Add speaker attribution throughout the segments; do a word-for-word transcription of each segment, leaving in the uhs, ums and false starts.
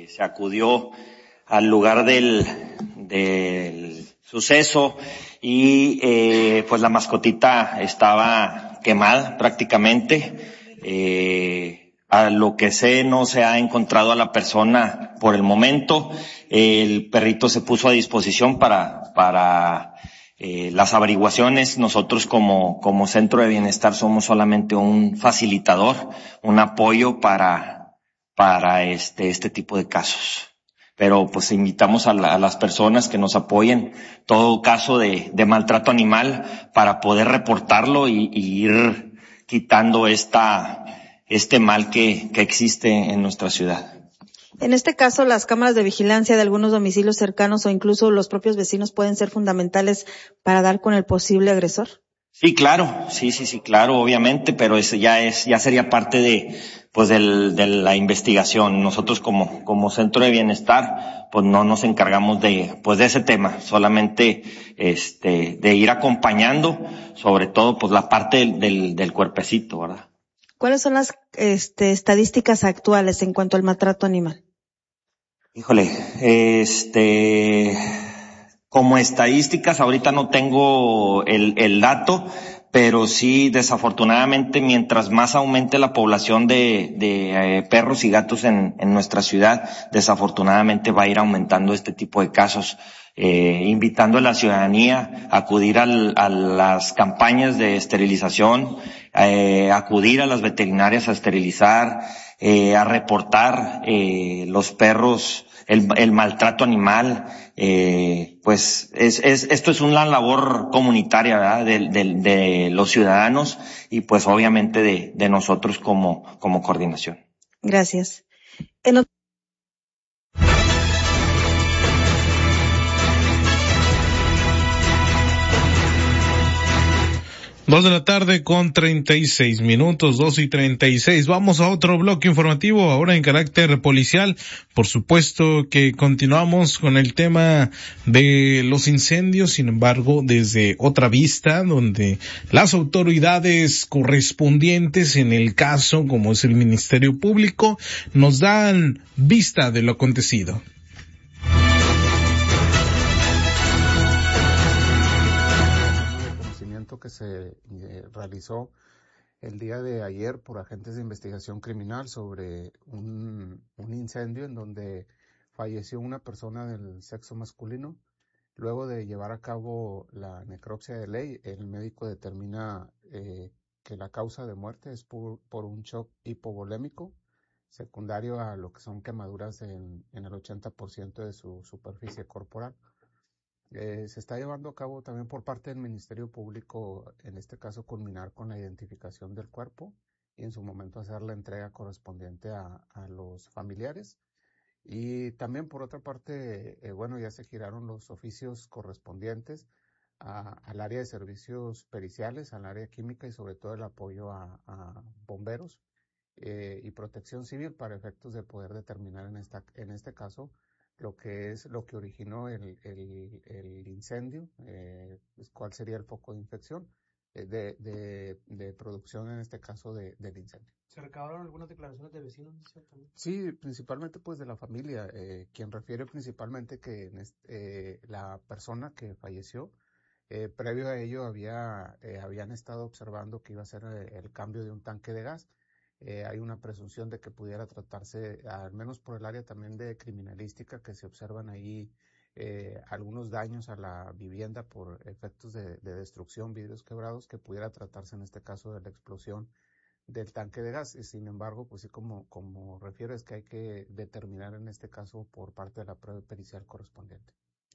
Speaker 1: se acudió al lugar del, del suceso y eh, pues la mascotita estaba quemada prácticamente. Eh, a lo que sé no se ha encontrado a la persona por el momento. El perrito se puso a disposición para para eh, las averiguaciones. Nosotros como como Centro de Bienestar somos solamente un facilitador, un apoyo para para este este tipo de casos. Pero pues invitamos a, la, a las personas que nos apoyen todo caso de, de maltrato animal para poder reportarlo y, y ir quitando esta este mal que, que existe en nuestra ciudad.
Speaker 2: En este caso, las cámaras de vigilancia de algunos domicilios cercanos o incluso los propios vecinos pueden ser fundamentales para dar con el posible agresor.
Speaker 1: Sí, claro, sí, sí, sí, claro, obviamente, pero eso ya es, ya sería parte de, pues, del, de la investigación. Nosotros como, como Centro de Bienestar, pues no nos encargamos de, pues de ese tema, solamente, este, de ir acompañando, sobre todo, pues la parte del, del, del cuerpecito, ¿verdad?
Speaker 2: ¿Cuáles son las, este, estadísticas actuales en cuanto al maltrato animal?
Speaker 1: Híjole, este, como estadísticas, ahorita no tengo el, el dato, pero sí, desafortunadamente, mientras más aumente la población de, de eh, perros y gatos en, en nuestra ciudad, desafortunadamente va a ir aumentando este tipo de casos. Eh, invitando a la ciudadanía a acudir al, a las campañas de esterilización, eh, acudir a las veterinarias a esterilizar, eh, a reportar eh, los perros, el, el maltrato animal. Eh, pues es, es, esto es una labor comunitaria, ¿verdad? De, de, de los ciudadanos y pues obviamente de, de nosotros como, como coordinación.
Speaker 2: Gracias. En
Speaker 3: Dos de la tarde con treinta y seis minutos, dos y treinta y seis. Vamos a otro bloque informativo, ahora en carácter policial. Por supuesto que continuamos con el tema de los incendios, sin embargo, desde otra vista, donde las autoridades correspondientes en el caso, como es el Ministerio Público, nos dan vista de lo acontecido.
Speaker 4: Que se eh, realizó el día de ayer por agentes de investigación criminal sobre un, un incendio en donde falleció una persona del sexo masculino. Luego de llevar a cabo la necropsia de ley, el médico determina eh, que la causa de muerte es por, por un shock hipovolémico secundario a lo que son quemaduras en, en el ochenta por ciento de su superficie corporal. Eh, se está llevando a cabo también por parte del Ministerio Público, en este caso, culminar con la identificación del cuerpo y en su momento hacer la entrega correspondiente a, a los familiares. Y también, por otra parte, eh, bueno, ya se giraron los oficios correspondientes a, al área de servicios periciales, al área química y sobre todo el apoyo a, a bomberos eh, y protección civil para efectos de poder determinar en, esta, en este caso lo que es lo que originó el, el, el incendio, eh, pues cuál sería el foco de infección, eh, de, de, de producción en este caso de, del incendio.
Speaker 5: ¿Se recabaron algunas declaraciones de vecinos?
Speaker 4: Sí, principalmente pues de la familia, eh, quien refiere principalmente que en este, eh, la persona que falleció, eh, previo a ello había, eh, habían estado observando que iba a ser el, el cambio de un tanque de gas. Eh, hay una presunción de que pudiera tratarse, al menos por el área también de criminalística, que se observan ahí eh, algunos daños a la vivienda por efectos de, de destrucción, vidrios quebrados, que pudiera tratarse en este caso de la explosión del tanque de gas. Y sin embargo, pues sí, como, como refiero, es que hay que determinar en este caso por parte de la prueba pericial correspondiente.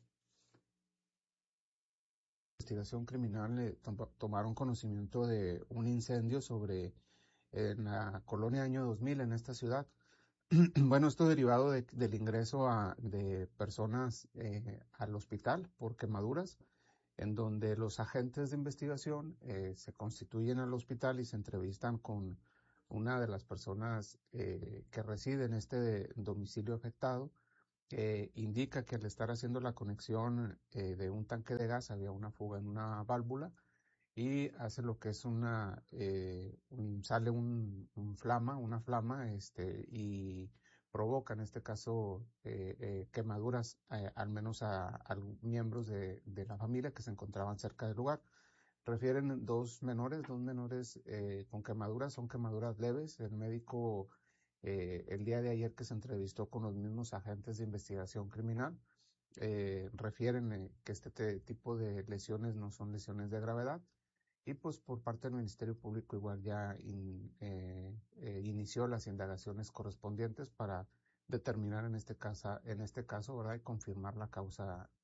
Speaker 4: Investigación criminal eh, tom- tomaron conocimiento de un incendio sobre en la colonia Año dos mil en esta ciudad. Bueno, esto derivado de, del ingreso a, de personas eh, al hospital por quemaduras, en donde los agentes de investigación eh, se constituyen al hospital y se entrevistan con una de las personas eh, que reside en este domicilio afectado. Eh, indica que al estar haciendo la conexión eh, de un tanque de gas había una fuga en una válvula y hace lo que es una, eh, un, sale un, un flama, una flama, este, y provoca en este caso eh, eh, quemaduras eh, al menos a, a miembros de, de la familia que se encontraban cerca del lugar. Refieren dos menores, dos menores eh, con quemaduras, son quemaduras leves. El médico eh, el día de ayer que se entrevistó con los mismos agentes de investigación criminal, eh, refieren eh, que este te, tipo de lesiones no son lesiones de gravedad. Y pues por parte del Ministerio Público igual ya in, eh, eh, inició las indagaciones correspondientes para determinar en este caso, en este caso, ¿verdad? Y confirmar la causa